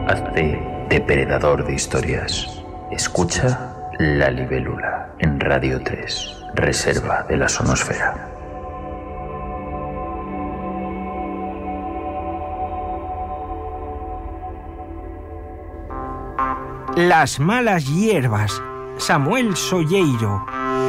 Hazte depredador de historias. Escucha La Libélula en Radio 3, Reserva de la Sonosfera. Las malas hierbas. Samuel Solleiro.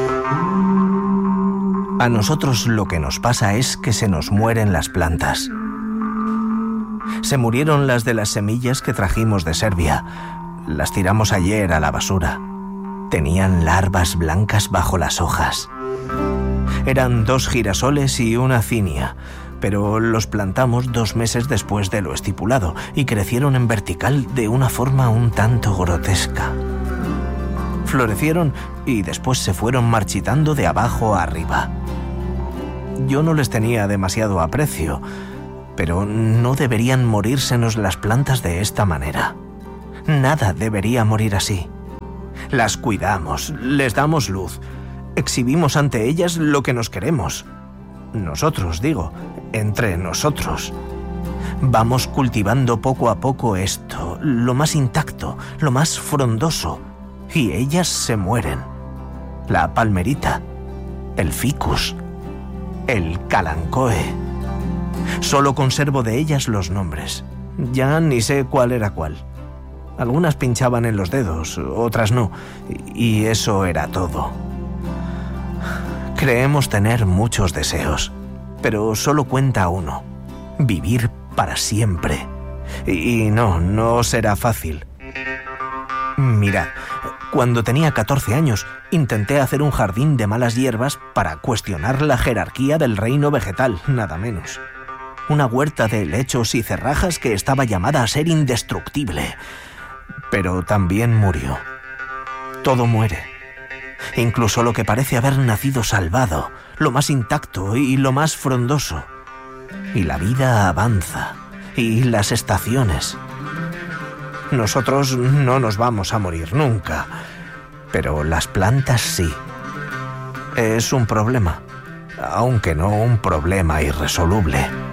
A nosotros lo que nos pasa es que se nos mueren las plantas. Se murieron las de las semillas que trajimos de Serbia. Las tiramos ayer a la basura. Tenían larvas blancas bajo las hojas. Eran 2 girasoles y una cinia, pero los plantamos 2 meses después de lo estipulado y crecieron en vertical de una forma un tanto grotesca. Florecieron y después se fueron marchitando de abajo a arriba. Yo no les tenía demasiado aprecio, pero no deberían morírsenos las plantas de esta manera. Nada debería morir así. Las cuidamos, les damos luz, exhibimos ante ellas lo que nos queremos. Nosotros, digo, entre nosotros. Vamos cultivando poco a poco esto, lo más intacto, lo más frondoso, y ellas se mueren. La palmerita, el ficus, el calancoe. Solo conservo de ellas los nombres. Ya ni sé cuál era cuál. Algunas pinchaban en los dedos, otras no, y eso era todo. Creemos tener muchos deseos, pero solo cuenta uno: vivir para siempre. Y no será fácil. Mirad, cuando tenía 14 años, intenté hacer un jardín de malas hierbas para cuestionar la jerarquía del reino vegetal, nada menos. Una huerta de helechos y cerrajas que estaba llamada a ser indestructible. Pero también murió. Todo muere. Incluso lo que parece haber nacido salvado, lo más intacto y lo más frondoso. Y la vida avanza, y las estaciones. Nosotros no nos vamos a morir nunca, pero las plantas sí. Es un problema, aunque no un problema irresoluble.